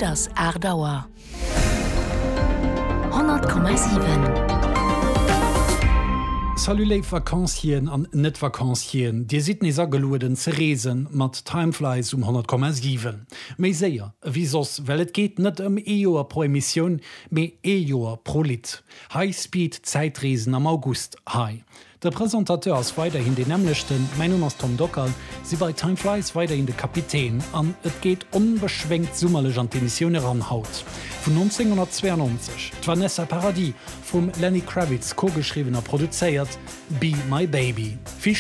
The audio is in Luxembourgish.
das Erdauer 100,7. Salut Vakanzien an net Vakanzien, Dir sit nie sageluden ze Reesen mat Timeflies 100,7. Mei séier, wie sos, well et geht net EOer pro Emission, méi EOer pro Lit. Highspeed Zeitreesen am August Hai. Der Präsentateur ist weiterhin den nämlichsten, mein Name ist Tom Dockerl, sie bei Timeflies weiterhin der Kapitän an, es geht unbeschwenkt summerlich an die Mission ranhaut. Von 1992, Vanessa Paradis, vom Lenny Kravitz co-geschriebener produziert, Be My Baby. Viel